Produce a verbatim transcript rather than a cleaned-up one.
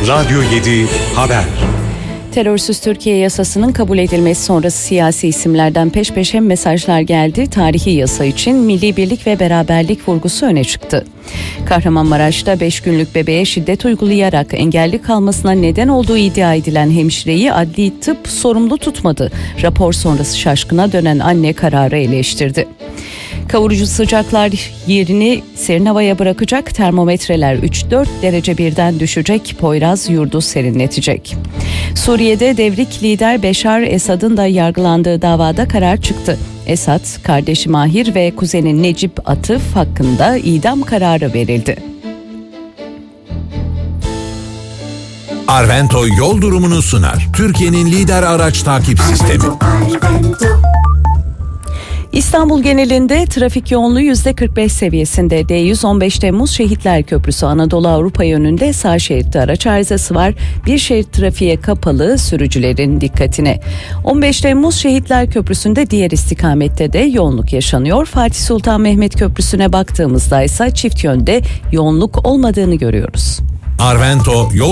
Radyo yedi Haber. Terörsüz Türkiye yasasının kabul edilmesi sonrası siyasi isimlerden peş peşe mesajlar geldi. Tarihi yasa için milli birlik ve beraberlik vurgusu öne çıktı. Kahramanmaraş'ta beş günlük bebeğe şiddet uygulayarak engelli kalmasına neden olduğu iddia edilen hemşireyi adli tıp sorumlu tutmadı. Rapor sonrası şaşkına dönen anne kararı eleştirdi. Kavurucu sıcaklar yerini serin havaya bırakacak, termometreler üç dört derece birden düşecek, Poyraz yurdu serinletecek. Suriye'de devrik lider Beşar Esad'ın da yargılandığı davada karar çıktı. Esad, kardeşi Mahir ve kuzeni Necip Atıf hakkında idam kararı verildi. Arvento yol durumunu sunar. Türkiye'nin lider araç takip sistemi. İstanbul genelinde trafik yoğunluğu yüzde kırk beş seviyesinde. D yüz on beş Temmuz Şehitler Köprüsü Anadolu Avrupa yönünde sağ şeritte araç arızası var. Bir şerit trafiğe kapalı, sürücülerin dikkatine. on beş Temmuz Şehitler Köprüsü'nde diğer istikamette de yoğunluk yaşanıyor. Fatih Sultan Mehmet Köprüsü'ne baktığımızda ise çift yönde yoğunluk olmadığını görüyoruz. Arvento yol